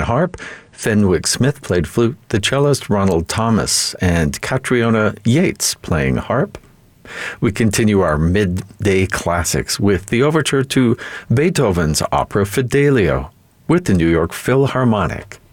harp, Fenwick Smith played flute, the cellist Ronald Thomas, and Catriona Yates playing harp. We continue our midday classics with the overture to Beethoven's opera Fidelio with the New York Philharmonic.